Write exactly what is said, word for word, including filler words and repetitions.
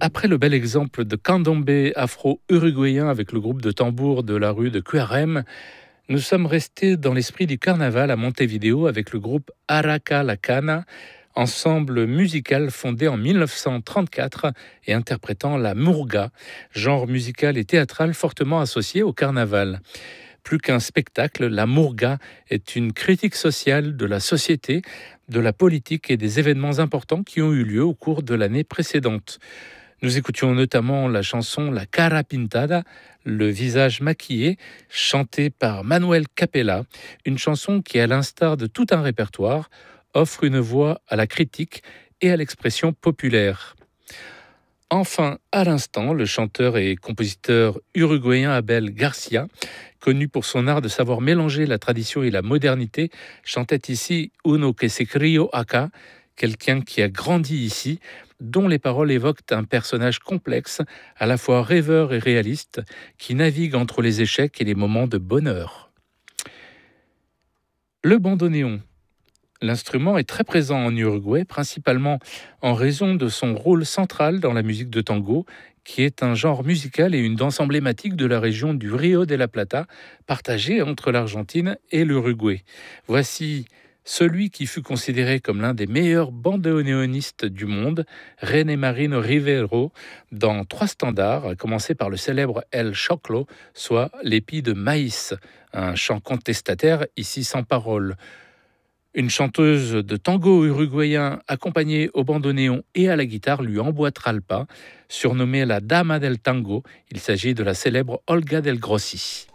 Après le bel exemple de candombe afro-uruguayen avec le groupe de tambour de la rue de Cuarem, nous sommes restés dans l'esprit du carnaval à Montevideo avec le groupe Araca La Cana, ensemble musical fondé en mille neuf cent trente-quatre et interprétant la murga, genre musical et théâtral fortement associé au carnaval. Plus qu'un spectacle, la murga est une critique sociale de la société, de la politique et des événements importants qui ont eu lieu au cours de l'année précédente. Nous écoutions notamment la chanson La Cara Pintada, le visage maquillé, chantée par Manuel Capella, une chanson qui, à l'instar de tout un répertoire, offre une voix à la critique et à l'expression populaire. Enfin, à l'instant, le chanteur et compositeur uruguayen Abel Garcia, connu pour son art de savoir mélanger la tradition et la modernité, chantait ici Uno que se crió acá, quelqu'un qui a grandi ici, dont les paroles évoquent un personnage complexe, à la fois rêveur et réaliste, qui navigue entre les échecs et les moments de bonheur. Le bandoneon. L'instrument est très présent en Uruguay, principalement en raison de son rôle central dans la musique de tango, qui est un genre musical et une danse emblématique de la région du Rio de la Plata, partagée entre l'Argentine et l'Uruguay. Voici celui qui fut considéré comme l'un des meilleurs bandoneonistes du monde, René Marino Rivero, dans trois standards, à commencer par le célèbre El Choclo, soit l'épi de maïs, un chant contestataire ici sans parole. Une chanteuse de tango uruguayen accompagnée au bandoneon et à la guitare lui emboîtera le pas, surnommée la Dama del Tango. Il s'agit de la célèbre Olga del Grossi.